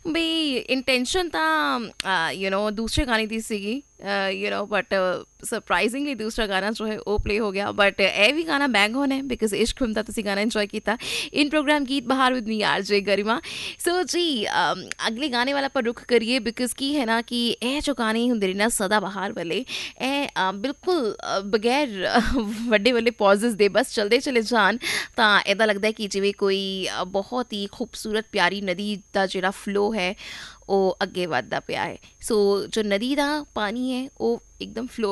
ਵੀ intention ਤਾਂ ਦੂਸਰੇ ਗਾਣੇ ਦੀ ਸੀਗੀ ਬਟ ਸਰਪ੍ਰਾਈਜ਼ਿੰਗਲੀ ਦੂਸਰਾ ਗਾਣਾ ਜੋ ਹੈ ਉਹ ਪਲੇ ਹੋ ਗਿਆ ਬਟ ਇਹ ਵੀ ਗਾਣਾ ਬੈਂਗ ਹੋਣਾ ਹੈ ਬਿਕਾਜ਼ ਇਸ਼ਕ ਫਿਲਮ ਦਾ ਤੁਸੀਂ ਗਾਣਾ ਇੰਜੋਏ ਕੀਤਾ ਇਨ ਪ੍ਰੋਗਰਾਮ ਗੀਤ ਬਹਾਰ ਵਿਦ ਮੀ ਆਰ ਜੇ ਗਰਿਮਾ ਸੋ ਜੀ ਅਗਲੇ ਗਾਣੇ ਵਾਲਾ ਆਪਾਂ ਰੁਖ ਕਰੀਏ ਬਿਕਾਜ਼ ਕੀ ਹੈ ਨਾ ਕਿ ਇਹ ਜੋ ਗਾਣੇ ਹੁੰਦੇ ਨੇ ਨਾ ਸਦਾ ਬਹਾਰ ਵਾਲੇ ਇਹ ਬਿਲਕੁਲ ਬਗੈਰ ਵੱਡੇ ਵੱਡੇ ਪੌਜ਼ਸ ਦੇ ਬਸ ਚਲਦੇ ਚਲੇ ਜਾਣ ਤਾਂ ਇੱਦਾਂ ਲੱਗਦਾ ਕਿ ਜਿਵੇਂ ਕੋਈ ਬਹੁਤ ਹੀ ਖੂਬਸੂਰਤ ਪਿਆਰੀ ਨਦੀ ਦਾ ਜਿਹੜਾ ਫਲੋ ਹੈ ਉਹ ਅੱਗੇ ਵੱਧਦਾ ਪਿਆ ਹੈ ਸੋ ਜੋ ਨਦੀ ਦਾ ਪਾਣੀ ਹੈ ਉਹ ਇੱਕਦਮ ਫਲੋ